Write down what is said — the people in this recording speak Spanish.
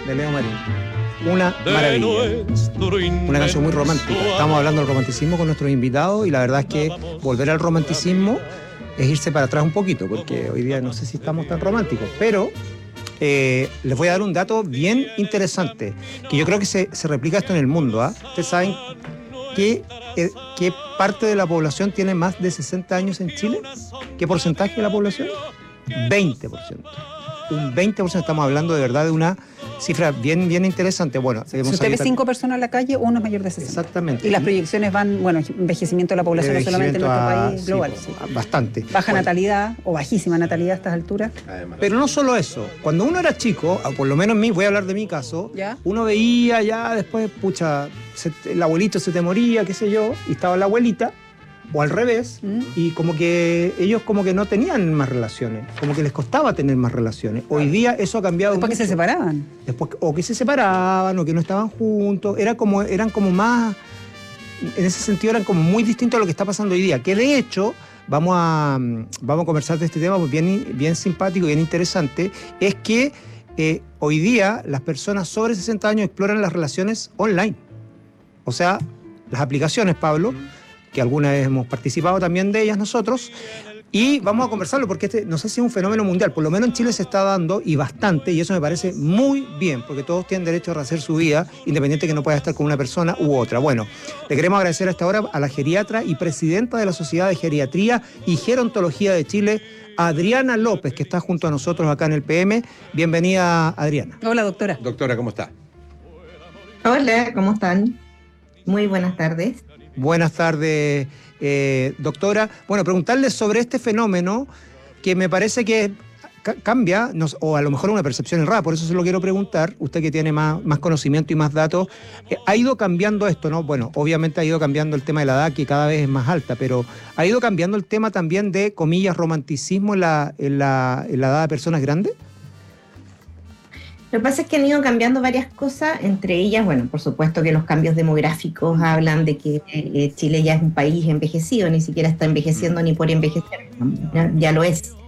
de Leo Marín. Una maravilla. Una canción muy romántica. Estamos hablando del romanticismo con nuestros invitados y la verdad es que volver al romanticismo es irse para atrás un poquito, porque hoy día no sé si estamos tan románticos, pero les voy a dar un dato bien interesante, que yo creo que se replica esto en el mundo. Ustedes saben qué parte de la población tiene más de 60 años en Chile. ¿Qué porcentaje de la población? 20%. Un 20%, estamos hablando de verdad de una cifra bien interesante. Bueno, si usted ve 5 personas en la calle, uno es mayor de 60. Exactamente. Y las proyecciones van, envejecimiento de la población no solamente en nuestro país, global. Sí. Bastante. Baja natalidad o bajísima natalidad a estas alturas. Pero no solo eso. Cuando uno era chico, o por lo menos voy a hablar de mi caso, ¿ya? Uno veía ya después, el abuelito se te moría, qué sé yo, y estaba la abuelita, o al revés, y como que ellos como que no tenían más relaciones, como que les costaba tener más relaciones. Hoy día eso ha cambiado mucho. Después que se separaban. O que se separaban, o que no estaban juntos, eran como más, en ese sentido eran como muy distintos a lo que está pasando hoy día, que de hecho, vamos a conversar de este tema bien simpático y bien interesante, es que hoy día las personas sobre 60 años exploran las relaciones online. O sea, las aplicaciones, Pablo, que alguna vez hemos participado también de ellas nosotros, y vamos a conversarlo porque no sé si es un fenómeno mundial, por lo menos en Chile se está dando y bastante, y eso me parece muy bien, porque todos tienen derecho a rehacer su vida, independiente que no pueda estar con una persona u otra. Bueno, le queremos agradecer a esta hora a la geriatra y presidenta de la Sociedad de Geriatría y Gerontología de Chile, Adriana López, que está junto a nosotros acá en el PM. Bienvenida, Adriana. Hola, doctora. Doctora, ¿cómo está? Hola, ¿cómo están? Muy buenas tardes. Buenas tardes, doctora. Bueno, preguntarle sobre este fenómeno que me parece que cambia, o a lo mejor una percepción errada, por eso se lo quiero preguntar, usted que tiene más conocimiento y más datos, ¿ha ido cambiando esto, no? Bueno, obviamente ha ido cambiando el tema de la edad, que cada vez es más alta, pero ¿ha ido cambiando el tema también de, comillas, romanticismo en la edad de personas grandes? Lo que pasa es que han ido cambiando varias cosas, entre ellas, por supuesto que los cambios demográficos hablan de que Chile ya es un país envejecido, ni siquiera está envejeciendo ni por envejecer, ¿no? Ya lo es.